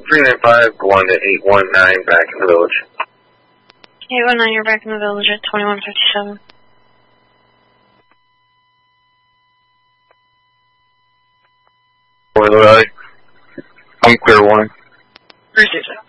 395, go on to 819 back in the village. 819, you're back in the village at 2157. Boiler Alley. I'm clear 1. 367.